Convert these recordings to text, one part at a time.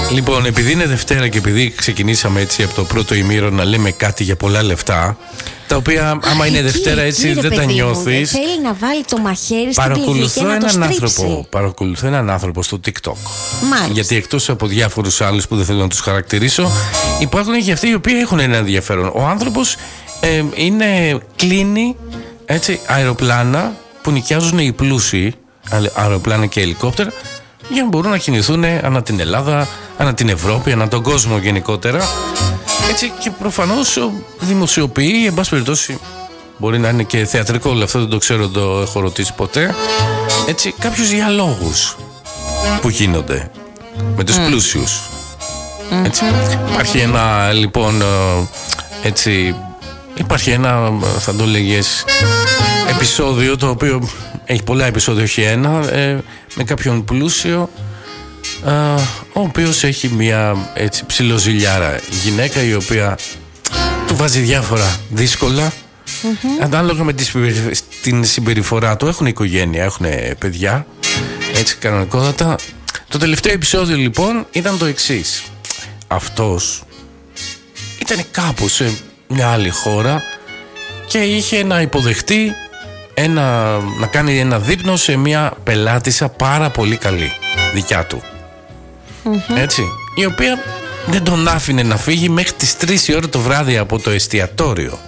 Λοιπόν, επειδή είναι Δευτέρα και επειδή ξεκινήσαμε έτσι από το πρώτο ημίρο να λέμε κάτι για πολλά λεφτά, τα οποία άμα είναι Δευτέρα έτσι δεν τα νιώθεις. Θέλει να βάλει το μαχαίρι στην πληγή και να το στρίψει. Παρακολουθώ έναν άνθρωπο στο TikTok. Μάλιστα. Γιατί εκτός από διάφορους άλλους που δεν θέλω να τους χαρακτηρίσω, υπάρχουν και αυτοί οι οποίοι έχουν ένα ενδιαφέρον. Ο άνθρωπος κλείνει έτσι, αεροπλάνα που νοικιάζουν οι πλούσιοι, αεροπλάνα και ελικόπτερα, για να μπορούν να κινηθούν ανά την Ελλάδα, ανά την Ευρώπη, ανά τον κόσμο γενικότερα. Έτσι, και προφανώς δημοσιοποιεί, εν πάση περιπτώσει, μπορεί να είναι και θεατρικό όλο αυτό, δεν το ξέρω, δεν το έχω ρωτήσει ποτέ. Έτσι, κάποιους διαλόγους που γίνονται με τους πλούσιους. Έτσι, υπάρχει ένα, λοιπόν, έτσι, υπάρχει ένα, θα το λέγες, επεισόδιο το οποίο έχει πολλά επεισόδια, όχι ένα, με κάποιον πλούσιο, ο οποίος έχει μια έτσι ψιλοζηλιάρα γυναίκα, η οποία του βάζει διάφορα δύσκολα, ανάλογα με την συμπεριφορά του. Έχουν οικογένεια, έχουν παιδιά, έτσι κανονικότατα. Το τελευταίο επεισόδιο λοιπόν ήταν το εξής. Αυτός ήταν κάπου σε μια άλλη χώρα και είχε να υποδεχτεί να κάνει ένα δείπνο σε μια πελάτησα πάρα πολύ καλή, δικιά του. Έτσι, η οποία δεν τον άφηνε να φύγει μέχρι τις 3 η ώρα το βράδυ από το εστιατόριο.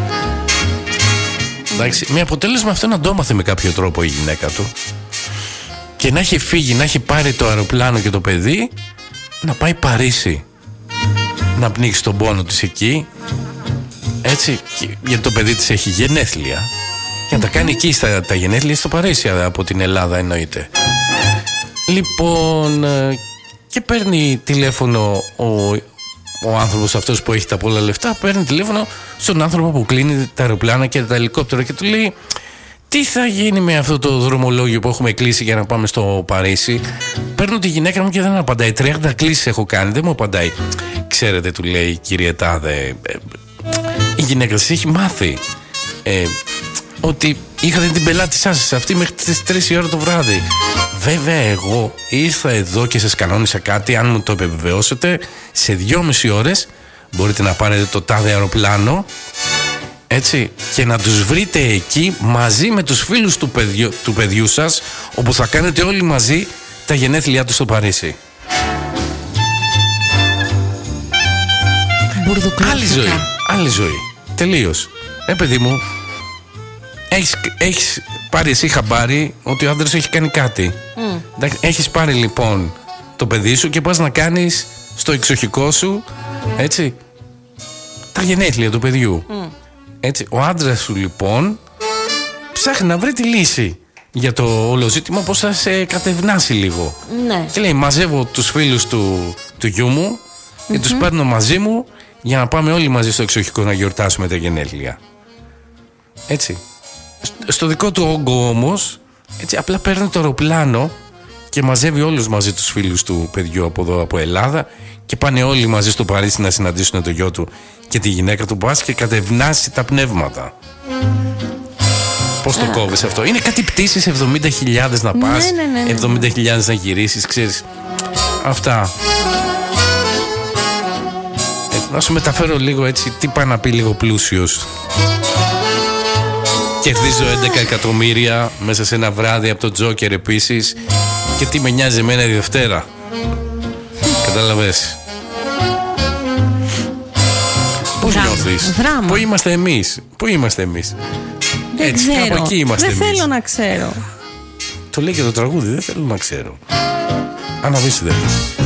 Εντάξει, με αποτέλεσμα αυτό να το έμαθε με κάποιο τρόπο η γυναίκα του και να έχει φύγει, να έχει πάρει το αεροπλάνο και το παιδί να πάει Παρίσι, να πνίξει τον πόνο της εκεί. Έτσι, γιατί το παιδί της έχει γενέθλια και να τα κάνει εκεί τα γενέθλια στο Παρίσι, από την Ελλάδα εννοείται. Λοιπόν, και παίρνει τηλέφωνο ο άνθρωπος αυτός που έχει τα πολλά λεφτά, παίρνει τηλέφωνο στον άνθρωπο που κλείνει τα αεροπλάνα και τα ελικόπτερα και του λέει: τι θα γίνει με αυτό το δρομολόγιο που έχουμε κλείσει για να πάμε στο Παρίσι? Παίρνω τη γυναίκα μου και δεν απαντάει. 30 κλήσεις έχω κάνει, δεν μου απαντάει. Ξέρετε, του λέει, κύριε Τάδε, η γυναίκα σας έχει μάθει ότι είχατε την πελάτησά σας αυτή μέχρι τις 3 η ώρα το βράδυ. Βέβαια, εγώ ήρθα εδώ και σας κανόνισα κάτι. Αν μου το επιβεβαιώσετε, σε 2,5 ώρες μπορείτε να πάρετε το τάδε αεροπλάνο, έτσι, και να τους βρείτε εκεί μαζί με τους φίλους του παιδιού σας, όπου θα κάνετε όλοι μαζί τα γενέθλιά του στο Παρίσι. Άλλη ζωή. Τελείως. Παιδί μου, έχεις πάρει εσύ χαμπάρι ότι ο άντρας έχει κάνει κάτι. Έχεις πάρει λοιπόν το παιδί σου και πας να κάνεις στο εξοχικό σου, έτσι, τα γενέθλια του παιδιού. Έτσι, ο άντρας σου λοιπόν ψάχνει να βρει τη λύση για το όλο ζήτημα, πώς θα σε κατευνάσει λίγο. Ναι. Και λέει: μαζεύω τους φίλους του γιού μου και τους παίρνω μαζί μου για να πάμε όλοι μαζί στο εξοχικό να γιορτάσουμε τα γενέθλια. Έτσι. Στο δικό του όγκο όμως, έτσι, απλά παίρνει το αεροπλάνο και μαζεύει όλους μαζί τους φίλους του παιδιού από εδώ, από Ελλάδα, και πάνε όλοι μαζί στο Παρίσι να συναντήσουν το γιο του και τη γυναίκα του, πας και κατευνάσει τα πνεύματα. Πώς το κόβεις αυτό? Είναι κάτι πτήσεις 70.000 να πας, 70.000 να γυρίσεις, ξέρεις. Αυτά. Να σου μεταφέρω λίγο έτσι τι πάει να πει λίγο πλούσιος. Κερδίζω 11 εκατομμύρια μέσα σε ένα βράδυ από το Τζόκερ επίσης, και τι με νοιάζει εμένα η Δευτέρα. Κατάλαβες? Πώς νιώθεις? Πού είμαστε εμείς? Δεν έτσι, ξέρω. κάπου εκεί είμαστε εμείς. Δεν θέλω να ξέρω. Το λέει και το τραγούδι, δεν θέλω να ξέρω. Αναβήσει δεν.